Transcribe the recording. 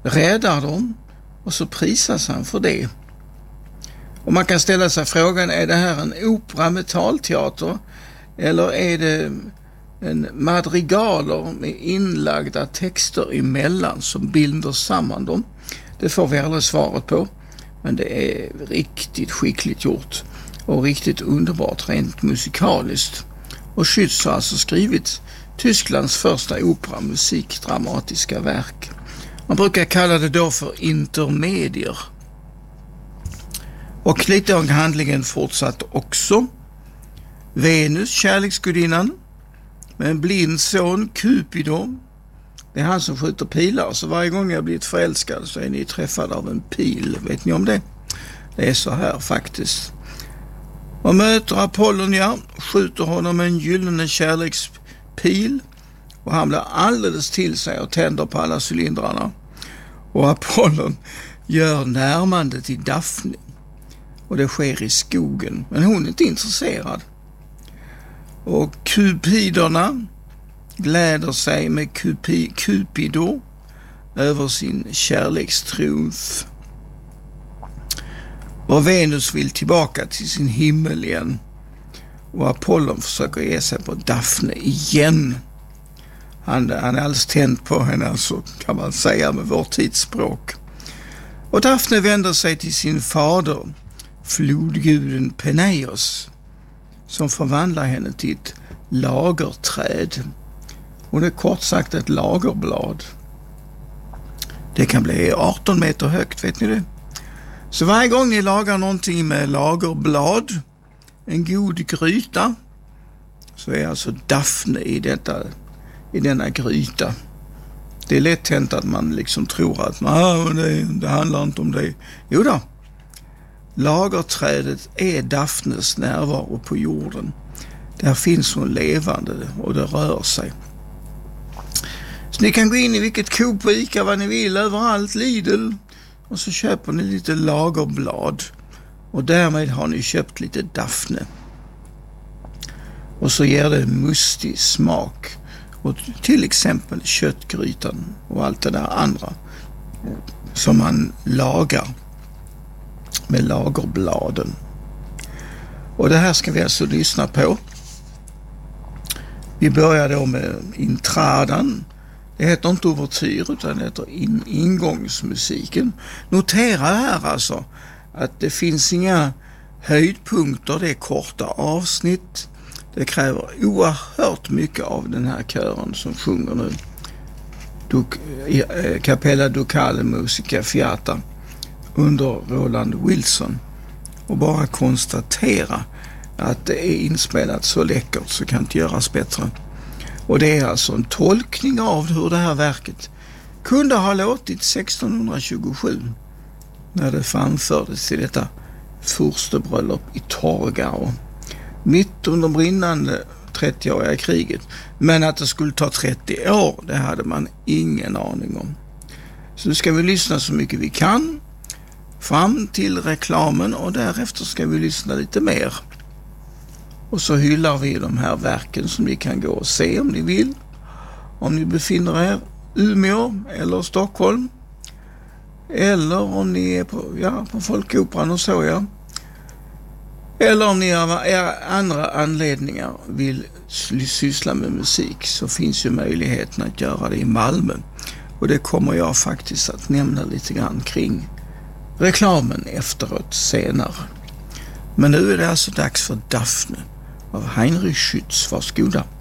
räddar dem och så prisas han för det. Och man kan ställa sig frågan, är det här en opera med talteater eller är det en madrigaler med inlagda texter emellan som binder samman dem? Det får vi aldrig svaret på, men det är riktigt skickligt gjort och riktigt underbart rent musikaliskt. Och Schütz har alltså skrivit Tysklands första opera musikdramatiska verk. Man brukar kalla det då för intermedier. Och Knitong-handlingen fortsatte också. Venus, kärleksgudinnan, med en blind son, Cupido. Det är han som skjuter pilar, så varje gång jag blivit förälskad så är ni träffade av en pil. Vet ni om det? Det är så här faktiskt. Och möter Apollonia, skjuter honom en gyllene kärlekspil och han blir alldeles till sig och tänder på alla cylindrarna. Och Apollon gör närmande till Daphne. Och det sker i skogen, men hon är inte intresserad. Och Cupiderna gläder sig med Cupido över sin kärlekstriumf. Och Venus vill tillbaka till sin himmel igen. Och Apollon försöker ge sig på Daphne igen. Han är alldeles tänd på henne, så kan man säga med vårt tidsspråk. Och Daphne vänder sig till sin fader, flodguden Peneios, som förvandlar henne till ett lagerträd. Och det är kort sagt ett lagerblad. Det kan bli 18 meter högt, vet ni det? Så varje gång ni lagar någonting med lagerblad, en god gryta, så är alltså Daphne i denna gryta. Det är lätt hänt att man liksom tror att det handlar inte om det. Jo då. Lagerträdet är Daphnes närvaro på jorden. Där finns hon levande och det rör sig. Så ni kan gå in i vilket Coop och Ica vad ni vill, överallt, Lidl, och så köper ni lite lagerblad och därmed har ni köpt lite Daphne. Och så ger det mustig smak och till exempel köttgrytan och allt det där andra som man lagar med lagerbladen. Och det här ska vi alltså lyssna på. Vi börjar då med intradan. Det heter inte ouvertyr utan det heter ingångsmusiken. Notera här alltså att det finns inga höjdpunkter, det är korta avsnitt. Det kräver oerhört mycket av den här kören som sjunger nu. Capella Ducale Musica Fiata under Roland Wilson. Och bara konstatera att det är inspelat så läckert så kan det göras bättre. Och det är alltså en tolkning av hur det här verket kunde ha låtit 1627 när det framfördes till detta furstebröllop i Torgau mitt under brinnande 30-åriga kriget. Men att det skulle ta 30 år, det hade man ingen aning om. Så nu ska vi lyssna så mycket vi kan fram till reklamen och därefter ska vi lyssna lite mer. Och så hyllar vi de här verken som ni kan gå och se om ni vill. Om ni befinner er i Umeå eller Stockholm. Eller om ni är på Folkoperan och så, ja. Eller om ni av andra anledningar vill syssla med musik så finns ju möjligheten att göra det i Malmö. Och det kommer jag faktiskt att nämna lite grann kring reklamen efteråt senare. Men nu är det alltså dags för Daphne av Heinrich Schütz. Varsågoda.